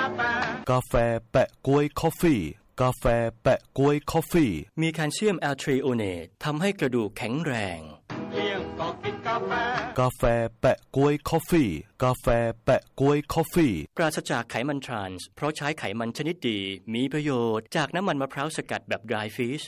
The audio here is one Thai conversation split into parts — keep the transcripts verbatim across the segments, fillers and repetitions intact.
กาแฟแปะก๊วยคอฟฟี่กาแฟแปะก๊วยคอฟฟี่มีแคลเซียมแอลทริโอเนตทำให้กระดูกแข็งแรงกาแฟแปะก๊วยคอฟฟี่กาแฟแปะก๊วยคอฟฟี่ปราศจากไขมันทรานส์เพราะใช้ไขมันชนิดดีมีประโยชน์จากน้ำมันมะพร้าวสกัดแบบ dry fish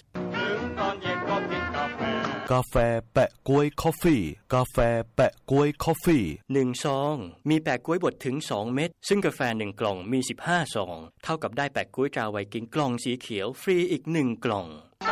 กาแฟแปะก๊วยคอฟฟี่กาแฟแปะก๊วยคอฟฟี่หนึ่งซองมีแปะก๊วยบดถึงสองเม็ดซึ่งกาแฟหนึ่งกล่องมีสิบห้าซองเท่ากับได้แปะก๊วยตราไวกิ้งกล่องสีเขียวฟรีอีกหนึ่งกล่อง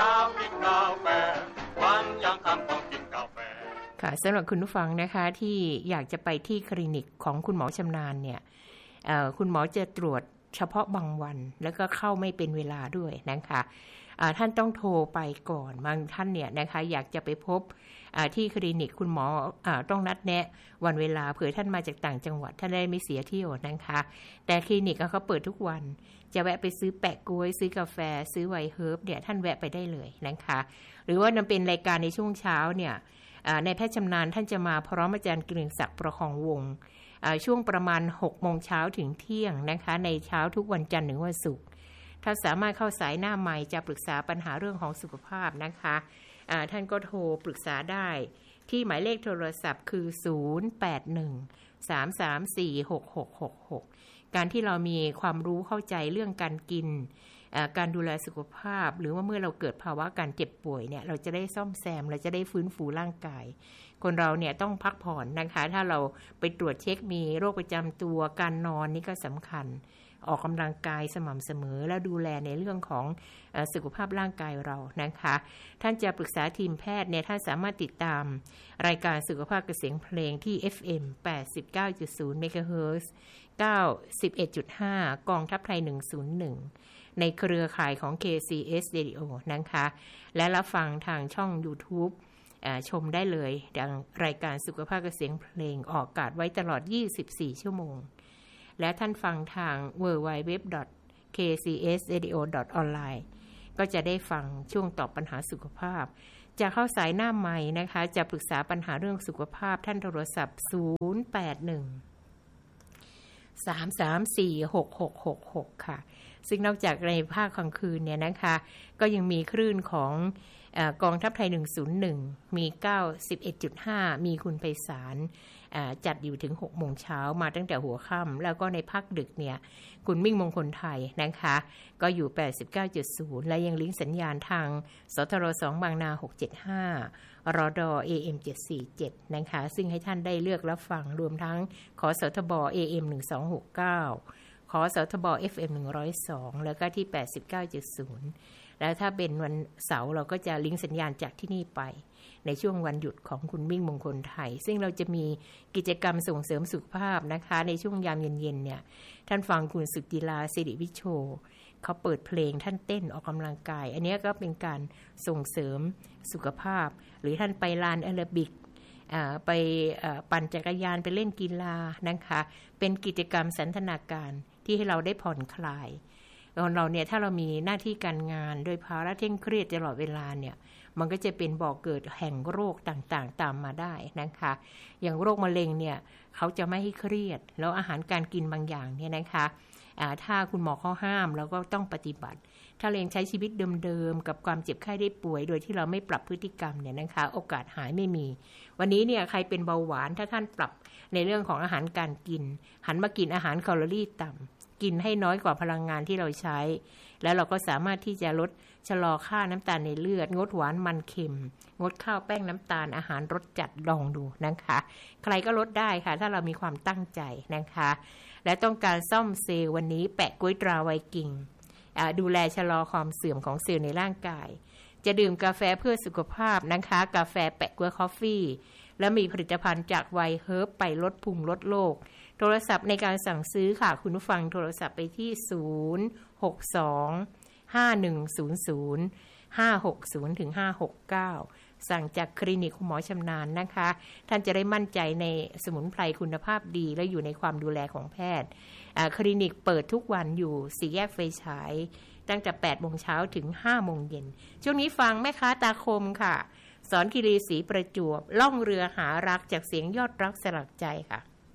ค่ะสำหรับคุณผู้ฟังนะคะที่อยากจะไปที่คลินิกของคุณหมอชำนาญเนี่ยคุณหมอจะตรวจเฉพาะบางวันแล้วก็เข้าไม่เป็นเวลาด้วยนะคะท่านต้องโทรไปก่อนบางท่านเนี่ยนะคะอยากจะไปพบที่คลินิกคุณหมอต้องนัดแนะวันเวลาเผื่อท่านมาจากต่างจังหวัดท่านได้ไม่เสียเที่ยวนะคะแต่คลินิกเขาเปิดทุกวันจะแวะไปซื้อแปะก๊วยซื้อกาแฟซื้อไวน์เฮิร์บเนี่ยท่านแวะไปได้เลยนะคะหรือว่านำเป็นรายการในช่วงเช้าเนี่ยในแพทย์ชำนาญท่านจะมาพร้อมอาจารย์เกรียงศักดิ์ประคองวงศ์ช่วงประมาณหกโมงเช้าถึงเที่ยงนะคะในเช้าทุกวันจันทร์ถึงวันศุกร์ถ้าสามารถเข้าสายหน้าไมค์จะปรึกษาปัญหาเรื่องของสุขภาพนะคะท่านก็โทรปรึกษาได้ที่หมายเลขโทรศัพท์คือศูนย์ แปด หนึ่ง สาม สาม สี่ หก หก หก หกการที่เรามีความรู้เข้าใจเรื่องการกินการดูแลสุขภาพหรือว่าเมื่อเราเกิดภาวะการเจ็บป่วยเนี่ยเราจะได้ซ่อมแซมเราจะได้ฟื้นฟูร่างกายคนเราเนี่ยต้องพักผ่อนนะคะถ้าเราไปตรวจเช็คมีโรคประจำตัวการนอนนี่ก็สำคัญออกกำลังกายสม่ำเสมอและดูแลในเรื่องของสุขภาพร่างกายเรานะคะท่านจะปรึกษาทีมแพทย์เนี่ยท่านสามารถติดตามรายการสุขภาพกับเสียงเพลงที่ เอฟ เอ็ม แปดสิบเก้าจุดศูนย์ เมกะเฮิรตซ์ เก้าสิบเอ็ดจุดห้า กองทัพไทยหนึ่งศูนย์หนึ่งในเครือข่ายของ เค ซี เอส Radio นะคะและรับฟังทางช่อง YouTube ชมได้เลยดังรายการสุขภาพกับเสียงเพลงออกอากาศไว้ตลอดยี่สิบสี่ชั่วโมงและท่านฟังทาง ดับเบิลยู ดับเบิลยู ดับเบิลยู ดอท เค ซี เอส เรดิโอ ดอท ออนไลน์ ก็จะได้ฟังช่วงตอบปัญหาสุขภาพจะเข้าสายหน้าไมค์นะคะจะปรึกษาปัญหาเรื่องสุขภาพท่านโทรศัพท์ศูนย์ แปด หนึ่ง สาม สาม สี่ หก หก หก หกค่ะซึ่งนอกจากในภาคกลางคืนเนี่ยนะคะก็ยังมีคลื่นของเอ่อกองทัพไทยหนึ่งศูนย์หนึ่งมี เก้าสิบเอ็ดจุดห้า มีคุณไพศาลจัดอยู่ถึงหกโมงเช้ามาตั้งแต่หัวค่ำแล้วก็ในภาคดึกเนี่ยคุณมิ่งมงคลไทยนะคะก็อยู่ แปดสิบเก้าจุดศูนย์ และยังลิงก์สัญญาณทางสทรสองบางนาหกเจ็ดห้ารด เอ เอ็ม เจ็ดสี่เจ็ดนะคะซึ่งให้ท่านได้เลือกรับฟังรวมทั้งขสทบ เอ เอ็ม หนึ่งสองหกเก้าขอสทบ เอฟ เอ็ม หนึ่งศูนย์สองแล้วก็ที่ แปดสิบเก้าจุดศูนย์ แล้วถ้าเป็นวันเสาร์เราก็จะลิงก์สัญญาณจากที่นี่ไปในช่วงวันหยุดของคุณมิ่งมงคลไทยซึ่งเราจะมีกิจกรรมส่งเสริมสุขภาพนะคะในช่วงยามเย็นๆเนี่ยท่านฟังคุณสุจิราสิริวิโชเขาเปิดเพลงท่านเต้นออกกำลังกายอันนี้ก็เป็นการส่งเสริมสุขภาพหรือท่านไปลานแอโรบิกไปปั่นจักรยานไปเล่นกีฬานะคะเป็นกิจกรรมสันทนาการที่ให้เราได้ผ่อนคลายเราเนี่ยถ้าเรามีหน้าที่การงานโดยภาระเคร่งเครียดตลอดเวลาเนี่ยมันก็จะเป็นบ่อกเกิดแห่งโรคต่างๆตามมาได้นะคะอย่างโรคมะเร็งเนี่ยเขาจะไม่ให้เครียดแล้วอาหารการกินบางอย่างเนี่ยนะคะถ้าคุณหมอเขาห้ามเราก็ต้องปฏิบัติถ้าเรายังใช้ชีวิตเดิมๆกับความเจ็บไข้ได้ป่วยโดยที่เราไม่ปรับพฤติกรรมเนี่ยนะคะโอกาสหายไม่มีวันนี้เนี่ยใครเป็นเบาหวานถ้าท่านปรับในเรื่องของอาหารการกินหันมากินอาหารแคลอรี่ต่ำกินให้น้อยกว่าพลังงานที่เราใช้แล้วเราก็สามารถที่จะลดชะลอค่าน้ำตาลในเลือดงดหวานมันเค็มงดข้าวแป้งน้ำตาลอาหารรสจัดลองดูนะคะใครก็ลดได้ค่ะถ้าเรามีความตั้งใจนะคะและต้องการซ่อมเซลล์วันนี้แปะก๊วยตราไวกิ้งดูแลชะลอความเสื่อมของเซลล์ในร่างกายจะดื่มกาแฟเพื่อสุขภาพนะคะกาแฟแปะก๊วยคอฟฟี่และมีผลิตภัณฑ์จากไวน์เฮิร์บไปลดพุงลดโรคโทรศัพท์ในการสั่งซื้อค่ะคุณผู้ฟังโทรศัพท์ไปที่ศูนย์ หก สอง ห้า หนึ่ง ศูนย์ ศูนย์ ห้า หก ศูนย์ ถึง ห้า หก เก้าสั่งจากคลินิกคุณหมอชำนาญนะคะท่านจะได้มั่นใจในสมุนไพรคุณภาพดีและอยู่ในความดูแลของแพทย์คลินิกเปิดทุกวันอยู่สี่แยกไฟฉายตั้งแต่ แปดโมงเช้าถึง ห้าโมงเย็นช่วงนี้ฟังแม่ค้าตาคมค่ะสอนคีรีศรีประจวบล่องเรือหารักจากเสียงยอดรักสลักใจค่ะ